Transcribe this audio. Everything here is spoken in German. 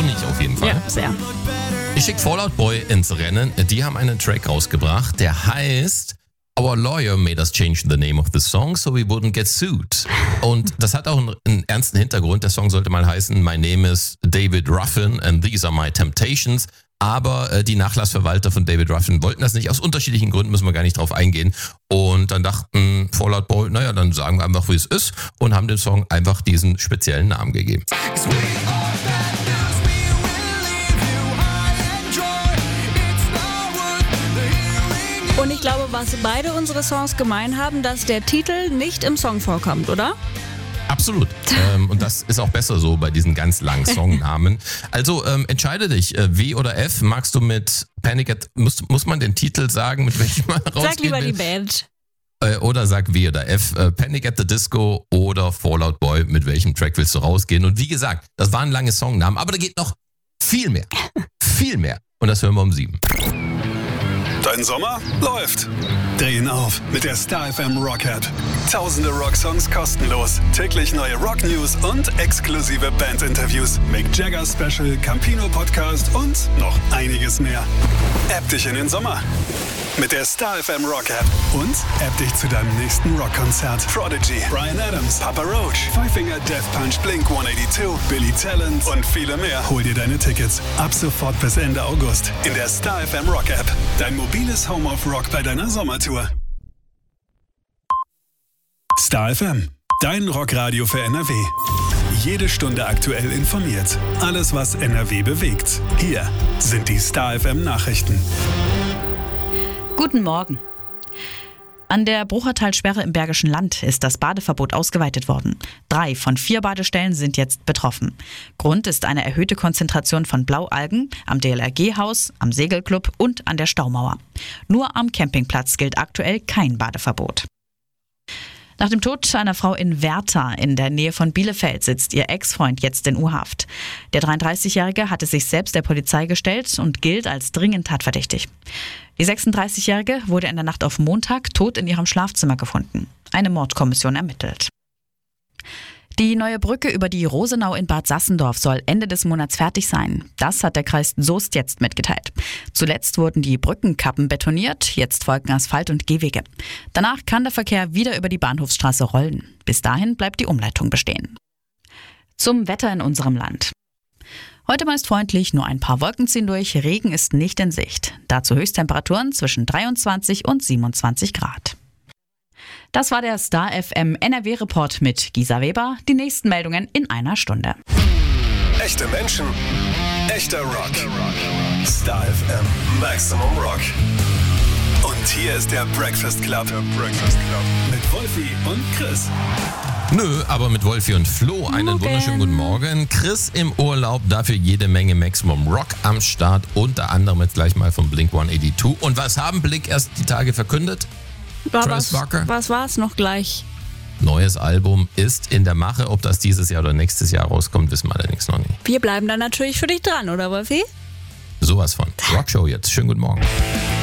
launig auf jeden Fall. Ja, sehr. Ich schicke Fall Out Boy ins Rennen. Die haben einen Track rausgebracht, der heißt Our Lawyer Made Us Change the Name of the Song so we wouldn't get sued. Und das hat auch einen ernsten Hintergrund. Der Song sollte mal heißen My Name is David Ruffin and These are my Temptations. Aber die Nachlassverwalter von David Ruffin wollten das nicht. Aus unterschiedlichen Gründen müssen wir gar nicht drauf eingehen. Und dann dachten Fall Out Boy, naja, dann sagen wir einfach, wie es ist. Und haben dem Song einfach diesen speziellen Namen gegeben. Und ich glaube, was beide unsere Songs gemein haben, dass der Titel nicht im Song vorkommt, oder? Absolut. Und das ist auch besser so bei diesen ganz langen Songnamen. Also entscheide dich, W oder F. Magst du mit Panic at... Muss man den Titel sagen, mit welchem man rausgehen Sag lieber will? die Band. Oder sag W oder F. Panic at the Disco oder Fall Out Boy. Mit welchem Track willst du rausgehen? Und wie gesagt, das waren lange Songnamen, aber da geht noch viel mehr. Viel mehr. Und das hören wir um 7. Dein Sommer läuft. Drehen auf mit der Star FM Rock App. Tausende Rocksongs kostenlos. Täglich neue Rock News und exklusive Bandinterviews. Mick Jagger Special, Campino Podcast und noch einiges mehr. App dich in den Sommer mit der Star FM Rock App und App dich zu deinem nächsten Rockkonzert. Prodigy, Bryan Adams, Papa Roach, Five Finger Death Punch, Blink 182, Billy Talent und viele mehr. Hol dir deine Tickets ab sofort bis Ende August in der Star FM Rock App. Dein mobiles Home of Rock bei deiner Sommertour. Star FM, dein Rockradio für NRW. Jede Stunde aktuell informiert. Alles, was NRW bewegt. Hier sind die Star FM Nachrichten. Guten Morgen. An der Bruchertalsperre im Bergischen Land ist das Badeverbot ausgeweitet worden. 3 von 4 Badestellen sind jetzt betroffen. Grund ist eine erhöhte Konzentration von Blaualgen am DLRG-Haus, am Segelclub und an der Staumauer. Nur am Campingplatz gilt aktuell kein Badeverbot. Nach dem Tod einer Frau in Werther in der Nähe von Bielefeld sitzt ihr Ex-Freund jetzt in U-Haft. Der 33-Jährige hatte sich selbst der Polizei gestellt und gilt als dringend tatverdächtig. Die 36-Jährige wurde in der Nacht auf Montag tot in ihrem Schlafzimmer gefunden. Eine Mordkommission ermittelt. Die neue Brücke über die Rosenau in Bad Sassendorf soll Ende des Monats fertig sein. Das hat der Kreis Soest jetzt mitgeteilt. Zuletzt wurden die Brückenkappen betoniert, jetzt folgen Asphalt- und Gehwege. Danach kann der Verkehr wieder über die Bahnhofsstraße rollen. Bis dahin bleibt die Umleitung bestehen. Zum Wetter in unserem Land. Heute meist freundlich, nur ein paar Wolken ziehen durch, Regen ist nicht in Sicht. Dazu Höchsttemperaturen zwischen 23 und 27 Grad. Das war der Star FM NRW-Report mit Gisa Weber. Die nächsten Meldungen in einer Stunde. Echte Menschen, echter Rock. Star FM Maximum Rock. Und hier ist der Breakfast Club. Mit Wolfi und Chris. Nö, aber mit Wolfi und Flo einen wunderschönen guten Morgen. Chris im Urlaub, dafür jede Menge Maximum Rock am Start. Unter anderem jetzt gleich mal von Blink 182. Und was haben Blink erst die Tage verkündet? Was war es noch gleich? Neues Album ist in der Mache. Ob das dieses Jahr oder nächstes Jahr rauskommt, wissen wir allerdings noch nicht. Wir bleiben dann natürlich für dich dran, oder Wolfi? Sowas von. Rockshow jetzt. Schönen guten Morgen.